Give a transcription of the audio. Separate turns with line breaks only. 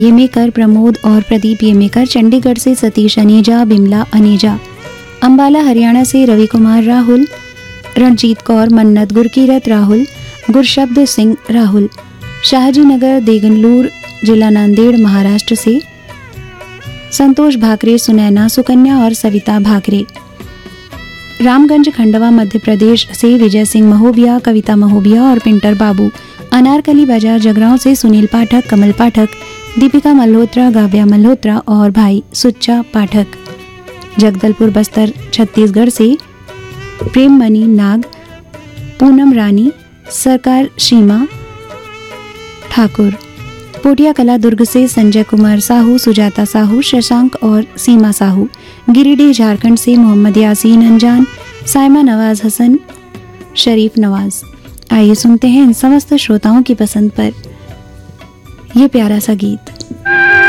येमेकर प्रमोद और प्रदीप येमेकर, चंडीगढ़ से सतीश अनेजा, बिमला अनेजा, अंबाला हरियाणा से रवि कुमार राहुल, रणजीत कौर मन्नत, गुरकीरत राहुल, गुरशब्द सिंह राहुल, शाहजी नगर देगनलूर जिला नांदेड़ महाराष्ट्र से संतोष भाकरे, सुनैना, सुकन्या और सविता भाकरे, रामगंज खंडवा मध्य प्रदेश से विजय सिंह महोबिया, कविता महोबिया और पिंटर बाबू, अनारकली बाजार जगरांव से सुनील पाठक, कमल पाठक, दीपिका मल्होत्रा, गाव्या मल्होत्रा और भाई सुच्चा पाठक, जगदलपुर बस्तर छत्तीसगढ़ से प्रेममणि नाग, पूनम रानी, सरकार सीमा ठाकुर, पोटिया कला दुर्ग से संजय कुमार साहू, सुजाता साहू, शशांक और सीमा साहू, गिरिडीह झारखंड से मोहम्मद यासीन अनजान, साइमा नवाज हसन, शरीफ नवाज। आइए सुनते हैं इन समस्त श्रोताओं की पसंद पर यह प्यारा सा गीत।